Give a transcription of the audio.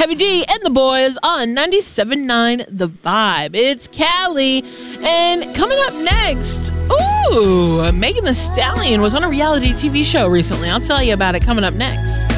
Heavy D and the boys on 97.9 The Vibe. It's Callie. And coming up next, Megan Thee Stallion was on a reality TV show recently. I'll tell you about it coming up next.